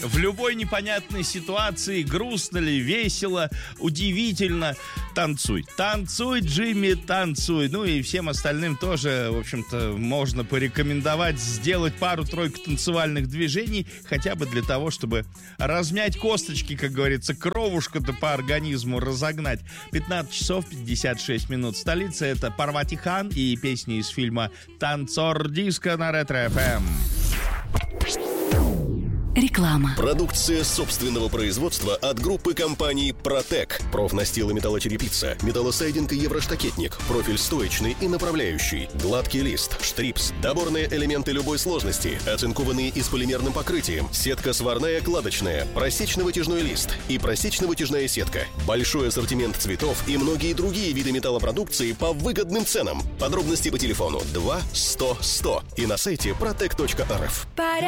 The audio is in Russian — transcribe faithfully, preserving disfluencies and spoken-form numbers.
В любой непонятной ситуации, грустно ли, весело, удивительно, танцуй. Танцуй, Джимми, танцуй. Ну и всем остальным тоже, в общем-то, можно порекомендовать сделать пару-тройку танцевальных движений, хотя бы для того, чтобы размять косточки, как говорится, кровушку-то по организму разогнать. пятнадцать часов пятьдесят шесть минут. Столица — это Парватихан и песни из фильма «Танцор диско» на Ретро-эф эм. Реклама. Продукция собственного производства от группы компаний «Протек». Профнастил и металлочерепица, металлосайдинг и евроштакетник, профиль стоечный и направляющий, гладкий лист, штрипс, доборные элементы любой сложности, оцинкованные и с полимерным покрытием, сетка сварная кладочная, просечно-вытяжной лист и просечно-вытяжная сетка, большой ассортимент цветов и многие другие виды металлопродукции по выгодным ценам. Подробности по телефону два сто сто и на сайте протек точка эр эф.